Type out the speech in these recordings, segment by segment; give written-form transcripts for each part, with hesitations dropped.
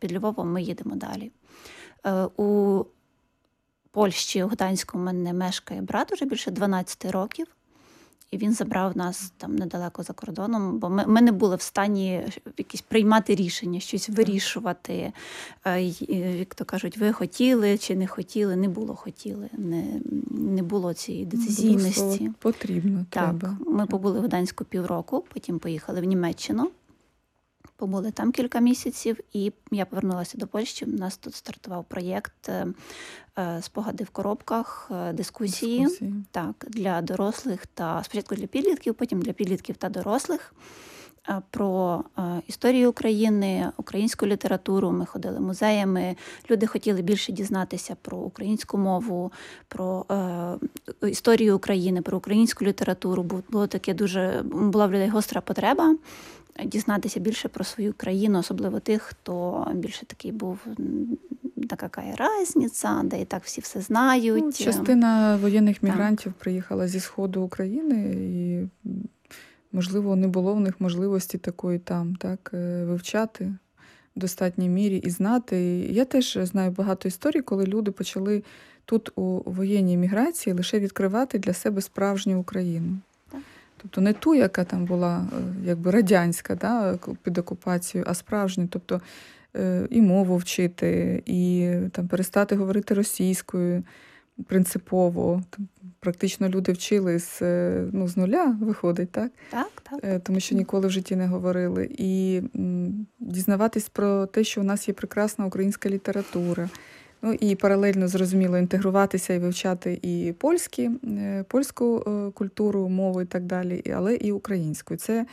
під Львовом ми їдемо далі. У Польщі, у Гданську, у мене мешкає брат уже більше 12 років. І він забрав нас там недалеко за кордоном, бо ми не були в стані якісь приймати рішення, щось вирішувати. Як то кажуть, ви хотіли чи не хотіли, не було хотіли, не було цієї децизійності. Потрібно, так, треба. Ми побули в Гданську півроку, потім поїхали в Німеччину, побули там кілька місяців, і я повернулася до Польщі. У нас тут стартував проєкт «Спогади в коробках», дискусії. Так, для дорослих та спочатку для підлітків, потім для підлітків та дорослих. Про історію України, українську літературу. Ми ходили музеями. Люди хотіли більше дізнатися про українську мову, про історію України, про українську літературу. Була в людей гостра потреба дізнатися більше про свою країну, особливо тих, хто більше такий був, така різниця, де і так всі все знають. Частина воєнних мігрантів приїхала зі сходу України, і, можливо, не було в них можливості такої там, так, вивчати в достатній мірі і знати. Я теж знаю багато історій, коли люди почали тут у воєнній міграції лише відкривати для себе справжню Україну. Тобто не ту, яка там була якби радянська, да, під окупацією, а справжню. Тобто і мову вчити, і там перестати говорити російською принципово. Практично люди вчили з нуля, виходить, так? Так. Тому що ніколи в житті не говорили. І дізнаватись про те, що у нас є прекрасна українська література. Ну і паралельно, зрозуміло, інтегруватися і вивчати і польську культуру, мову і так далі, але і українську. Це,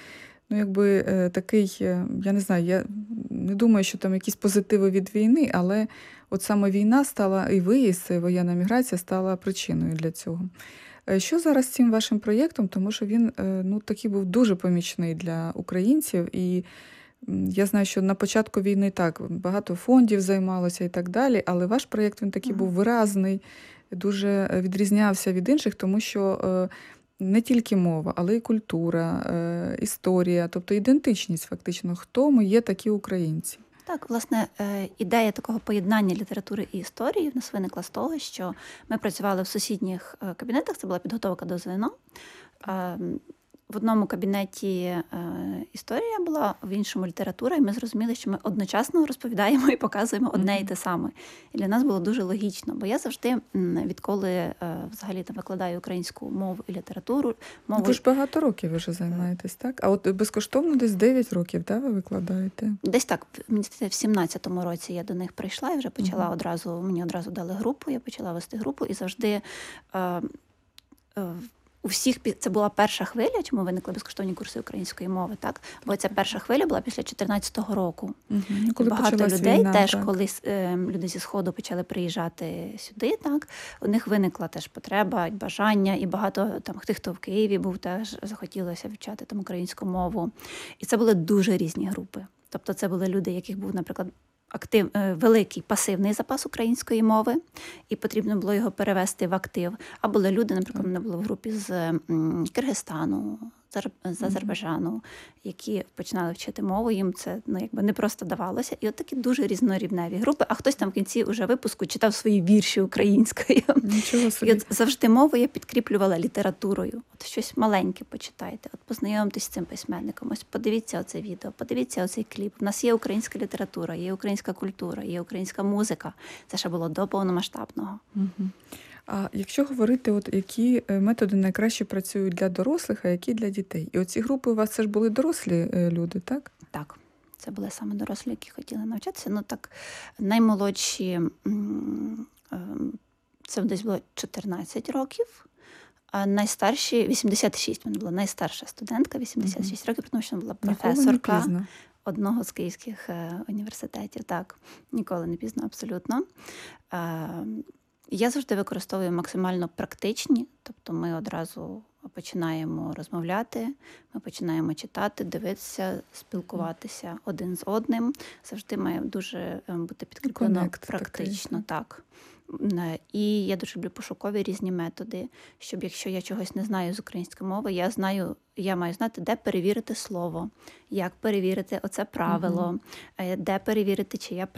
такий, я не знаю, я не думаю, що там якісь позитиви від війни, але от саме війна стала, і виїзд, воєнна міграція стала причиною для цього. Що зараз з цим вашим проєктом? Тому що він, такий був дуже помічний для українців, і я знаю, що на початку війни так, багато фондів займалося і так далі, але ваш проєкт, він такий був виразний, дуже відрізнявся від інших, тому що не тільки мова, але й культура, історія, тобто ідентичність фактично. Хто ми є такі українці? Так, власне, ідея такого поєднання літератури і історії в нас виникла з того, що ми працювали в сусідніх кабінетах, це була підготовка до ЗНО. В одному кабінеті історія була, в іншому література, і ми зрозуміли, що ми одночасно розповідаємо і показуємо одне і те саме. І для нас було дуже логічно, бо я завжди, відколи взагалі там викладаю українську мову і літературу... Ви ж багато років вже займаєтесь, так? А от безкоштовно десь 9 років, так, ви викладаєте? Десь так, мені здається, в 17-му році я до них прийшла і вже почала мені одразу дали групу, я почала вести групу і завжди... У всіх це була перша хвиля, чому виникли безкоштовні курси української мови, так? Бо ця перша хвиля була після 2014 року. Коли багато людей війна, теж, так. коли люди зі Сходу почали приїжджати сюди, так, у них виникла теж потреба, бажання, і багато там тих, хто в Києві був, теж захотілося вивчати там українську мову. І це були дуже різні групи. Тобто це були люди, яких був, наприклад, великий пасивний запас української мови, і потрібно було його перевести в актив. А були люди, наприклад, мене було в групі з Киргизстану, з Азербайджану, які починали вчити мову, їм це не просто давалося. І от такі дуже різнорівневі групи, а хтось там в кінці уже випуску читав свої вірші українською. Нічого собі. І от завжди мову я підкріплювала літературою. От щось маленьке почитайте, от познайомтесь з цим письменником, ось подивіться оце відео, подивіться оцей кліп. У нас є українська література, є українська культура, є українська музика. Це ще було до повномасштабного. А якщо говорити, от які методи найкраще працюють для дорослих, а які для дітей? І оці групи у вас це ж були дорослі люди, так? Так, це були саме дорослі, які хотіли навчатися. Ну так, наймолодші, це десь було 14 років, а найстарші 86. Вона була найстарша студентка, 86 років, тому що вона була професорка одного з київських університетів. Так, ніколи не пізно, абсолютно. Я завжди використовую максимально практичні, тобто ми одразу починаємо розмовляти, ми починаємо читати, дивитися, спілкуватися один з одним. Завжди має дуже бути підкріплено практично. Так. І я дуже люблю пошукові різні методи, щоб якщо я чогось не знаю з української мови, я маю знати, де перевірити слово, як перевірити оце правило, де перевірити, чи я